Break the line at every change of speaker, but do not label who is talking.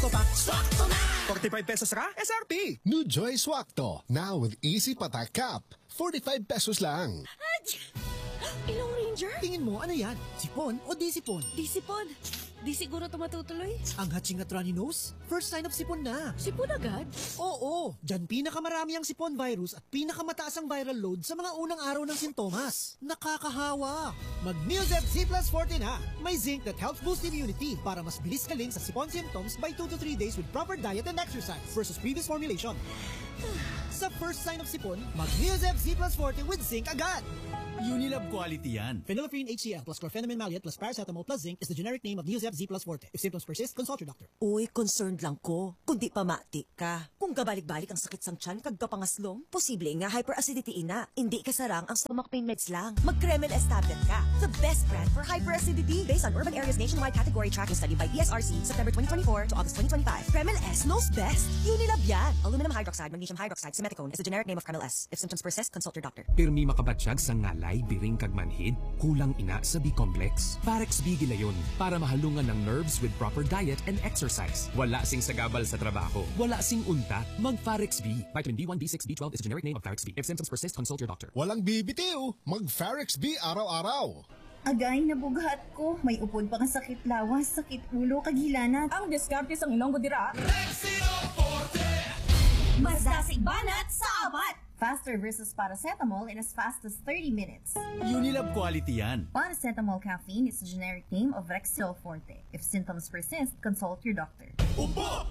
Swakto Pack. Swakto na! 45 pesos ra, SRP.
New Joy Swakto, now with easy patak cap. 45 pesos lang.
Ilong Ranger?
Tingin mo, ano yan? Sipon o di sipon?
Di sipon. Di siguro ito matutuloy.
Ang hatching at runny nose? First sign of sipon na.
Sipon agad?
Oo, dyan pinakamarami ang sipon virus at pinakamataas ang viral load sa mga unang araw ng sintomas. Nakakahawa. Mag-Neozeb Z Plus Forte na. May zinc that helps boost immunity para mas bilis kaling sa sipon symptoms by 2 to 3 days with proper diet and exercise versus previous formulation. Sa first sign of sipon, mag-Neozeb Z Plus Forte with zinc agad.
Unilab quality yan.
Phenylephrine HCl plus chlorpheniramine maleate plus paracetamol plus zinc is the generic name of Neozeb Z Plus Forte. If symptoms persist, consult your doctor.
Uy, concerned lang ko. Kundi pamati ka. Kung gabalik-balik ang sakit sang tiyan kag kapangaslong, posible nga hyperacidity ina. Hindi kasarang ang stomach pain meds lang. Mag-Kremel S tablet ka. The best brand for hyperacidity. Based on Urban Areas Nationwide Category Tracking Study by ESRC, September 2024 to August 2025. Kremel S knows best. Unilab yan. Aluminum hydroxide, magnesium hydroxide, simeticone is the generic name of Kremel S. If symptoms persist, consult your doctor.
Pirmi makabatsyag sa ngalay, biring kag manhid, kulang ina sa B-complex. Parex B gilayon para mahalungan ng nerves with proper diet and exercise. Wala sing sagabal sa trabaho. Wala sing unta. Mag-Parex B. Vitamin B1, B6, B12 is the generic name of Parex B. If symptoms persist, consult your doctor.
Walang bibitiw. Mag-Farex B araw-araw.
Agay na bugat ko. May upod pa kang sakit lawas, sakit ulo, kaghilanat.
Ang diskarte sa ilong dira.
Mas dasig banat sa abat. Faster versus paracetamol in as fast as 30 minutes.
Unilab quality yan.
Paracetamol caffeine is the generic name of Rexil Forte. If symptoms persist, consult your doctor.
Upo!